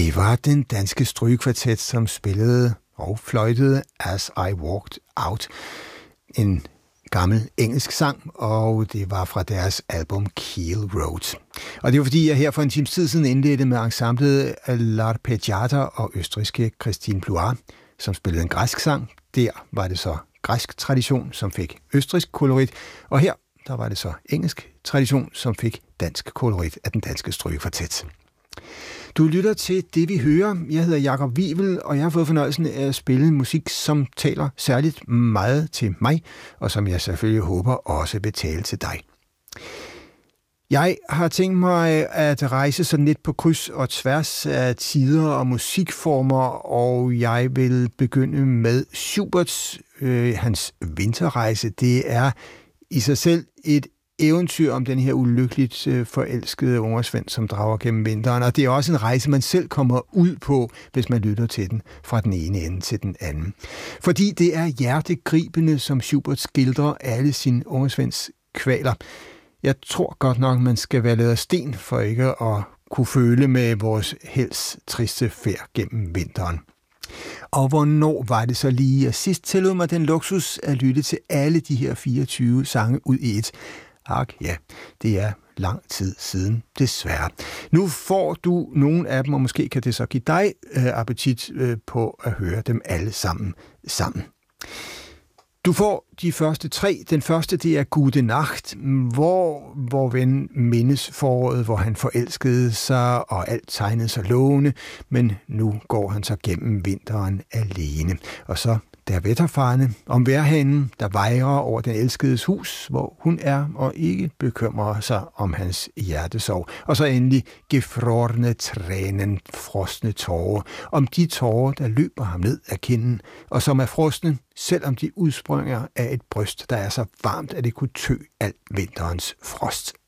Det var den danske strygekvartet, som spillede og fløjtede As I Walked Out. En gammel engelsk sang, og det var fra deres album Keel Road. Og det var fordi, jeg her for en times tid siden indledte med ensemblet L'Arpeggiata og østrigske Christine Blois, som spillede en græsk sang. Der var det så græsk tradition, som fik østrigsk kolorit, og her der var det så engelsk tradition, som fik dansk kolorit af den danske strygekvartet. Du lytter til Det Vi Hører. Jeg hedder Jakob Wivel, og jeg har fået fornøjelsen af at spille musik, som taler særligt meget til mig, og som jeg selvfølgelig håber også vil tale til dig. Jeg har tænkt mig at rejse sådan lidt på kryds og tværs af tider og musikformer, og jeg vil begynde med Schuberts, hans vinterrejse. Det er i sig selv et eventyr om den her ulykkeligt forelskede ungersvend, som drager gennem vinteren, og det er også en rejse, man selv kommer ud på, hvis man lytter til den fra den ene ende til den anden. Fordi det er hjertegribende, som Schubert skildrer alle sine ungersvends kvaler. Jeg tror godt nok, man skal være lavet af sten for ikke at kunne føle med vores helst triste færd gennem vinteren. Og hvornår var det så lige, at sidst tillod mig den luksus at lytte til alle de her 24 sange ud i et? Ja, det er lang tid siden, desværre. Nu får du nogle af dem, og måske kan det så give dig appetit på at høre dem alle sammen. Du får de første 3. Den første, det er Gute Nacht, hvor vor ven mindes foråret, hvor han forelskede sig, og alt tegnede sig lovende, men nu går han så gennem vinteren alene. Og så Der Wetterfahne om vejrhanen, der vejrer over den elskedes hus, hvor hun er og ikke bekymrer sig om hans hjertesorg. Og så endelig Gefrorne Tränen, frosne tårer, om de tårer, der løber ham ned af kinden, og som er frosne, selvom de udspringer af et bryst, der er så varmt, at det kunne tø al vinterens frost.